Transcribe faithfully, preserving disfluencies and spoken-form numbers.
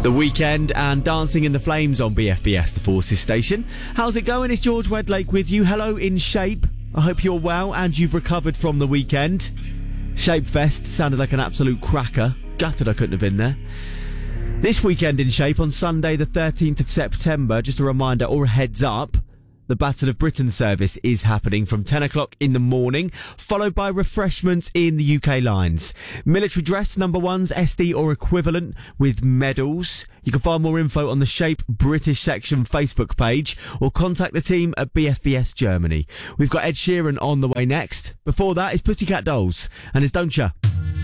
The Weekend and Dancing in the Flames on B F B S, the Forces station. How's it going? It's George Wedlake with you. Hello, In Shape. I hope you're well and you've recovered from the weekend. Shape Fest sounded like an absolute cracker. Gutted I couldn't have been there. This weekend In Shape on Sunday the thirteenth of September, just a reminder or a heads up, the Battle of Britain service is happening from ten o'clock in the morning, followed by refreshments in the U K lines. Military dress number ones, S D or equivalent, with medals. You can find more info on the Shape British section Facebook page or contact the team at B F B S Germany. We've got Ed Sheeran on the way next. Before that is Pussycat Dolls and it's Don't Ya.